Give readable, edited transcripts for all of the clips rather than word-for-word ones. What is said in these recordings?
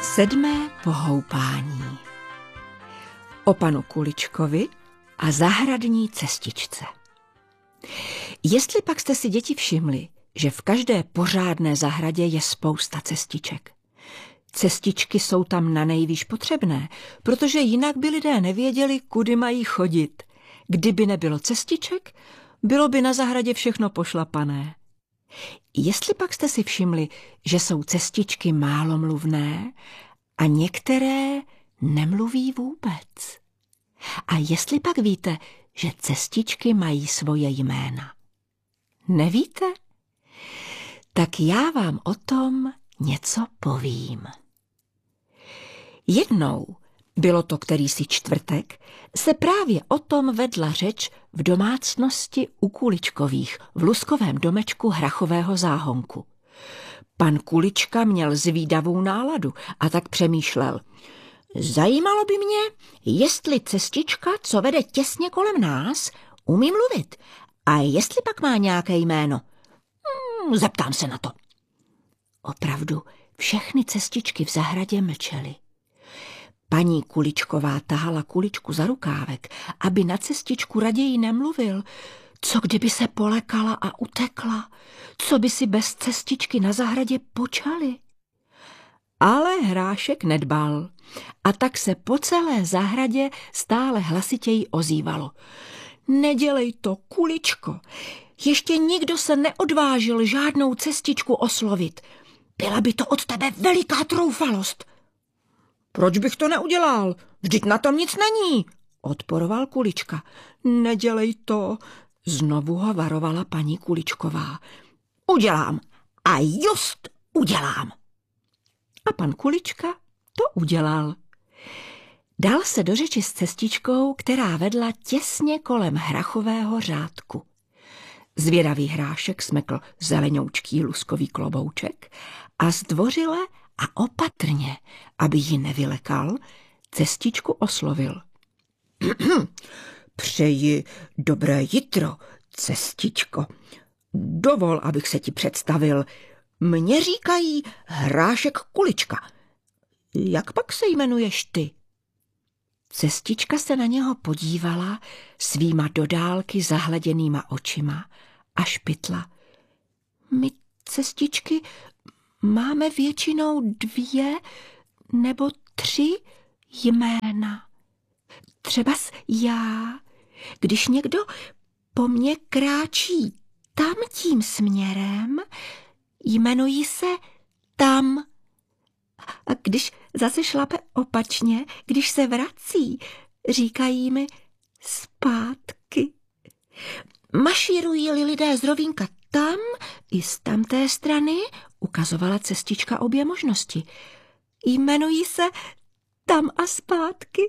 Sedmé pohoupání. O panu Kuličkovi a zahradní cestičce. Jestli pak jste si, děti, všimli, že v každé pořádné zahradě je spousta cestiček. Cestičky jsou tam nanejvýš potřebné, protože jinak by lidé nevěděli, kudy mají chodit. Kdyby nebylo cestiček, bylo by na zahradě všechno pošlapané. Jestli pak jste si všimli, že jsou cestičky málomluvné a některé nemluví vůbec. A jestli pak víte, že cestičky mají svoje jména. Nevíte? Tak já vám o tom něco povím. Jednou, bylo to kterýsi čtvrtek, se právě o tom vedla řeč v domácnosti u Kuličkových v luskovém domečku hrachového záhonku. Pan Kulička měl zvídavou náladu a tak přemýšlel. Zajímalo by mě, jestli cestička, co vede těsně kolem nás, umí mluvit a jestli pak má nějaké jméno. Zeptám se na to. Opravdu, všechny cestičky v zahradě mlčely. Paní Kuličková tahala Kuličku za rukávek, aby na cestičku raději nemluvil. Co kdyby se polekala a utekla? Co by si bez cestičky na zahradě počali? Ale Hrášek nedbal a tak se po celé zahradě stále hlasitěji ozývalo. Nedělej to, Kuličko. Ještě nikdo se neodvážil žádnou cestičku oslovit. Byla by to od tebe veliká troufalost. Proč bych to neudělal? Vždyť na tom nic není, odporoval Kulička. Nedělej to, znovu ho varovala paní Kuličková. Udělám a just udělám. A pan Kulička to udělal. Dal se do řeči s cestičkou, která vedla těsně kolem hrachového řádku. Zvědavý Hrášek smekl zelenoučký luskový klobouček a zdvořile a opatrně, aby ji nevylekal, cestičku oslovil. Přeji dobré jitro, cestičko. Dovol, abych se ti představil. Mně říkají Hrášek Kulička. Jak pak se jmenuješ ty? Cestička se na něho podívala svýma do dálky zahleděnýma očima a špitla. My, cestičky, máme většinou 2 nebo 3 jména. Třebas já, když někdo po mně kráčí tam tím směrem, jmenuji se tam. A když zase šlape opačně, když se vrací, říkají mi zpátky. Mašírují-li lidé z rovínka tam i z tamté strany, ukazovala cestička obě možnosti. Jmenují se tam a zpátky.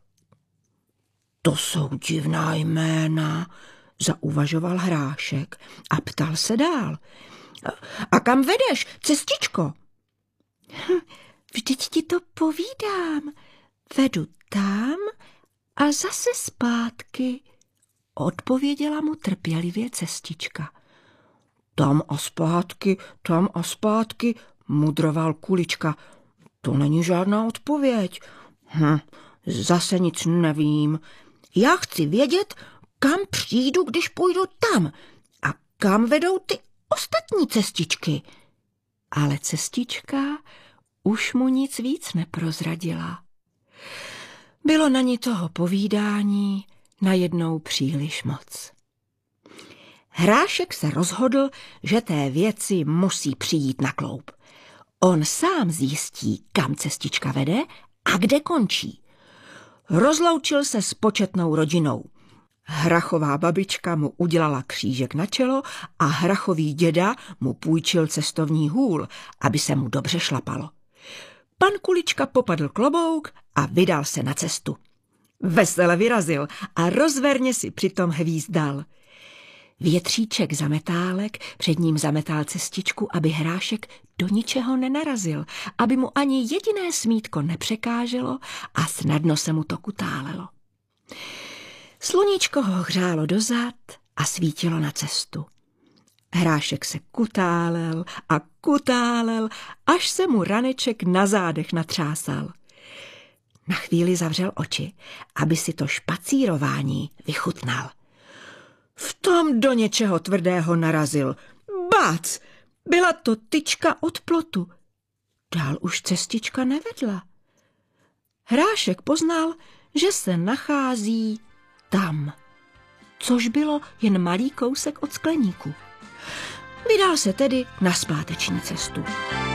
To jsou divná jména, zauvažoval Hrášek a ptal se dál. A kam vedeš, cestičko? Vždyť ti to povídám. Vedu tam a zase zpátky, odpověděla mu trpělivě cestička. Tam a zpátky, mudroval Kulička. To není žádná odpověď. Zase nic nevím. Já chci vědět, kam přijdu, když půjdu tam a kam vedou ty ostatní cestičky. Ale cestička už mu nic víc neprozradila. Bylo na ní toho povídání najednou příliš moc. Hrášek se rozhodl, že té věci musí přijít na kloub. On sám zjistí, kam cestička vede a kde končí. Rozloučil se s početnou rodinou. Hrachová babička mu udělala křížek na čelo a hrachový děda mu půjčil cestovní hůl, aby se mu dobře šlapalo. Pan Kulička popadl klobouk a vydal se na cestu. Vesele vyrazil a rozverně si přitom hvízdal. Větříček zametálek před ním zametal cestičku, aby Hrášek do ničeho nenarazil, aby mu ani jediné smítko nepřekáželo a snadno se mu to kutálelo. Sluníčko ho hřálo dozad a svítilo na cestu. Hrášek se kutálel a kutálel, až se mu raneček na zádech natřásal. Na chvíli zavřel oči, aby si to špacírování vychutnal. V tom do něčeho tvrdého narazil. Bác! Byla to tyčka od plotu. Dál už cestička nevedla. Hrášek poznal, že se nachází tam, což bylo jen malý kousek od skleníku. Vydal se tedy na zpáteční cestu.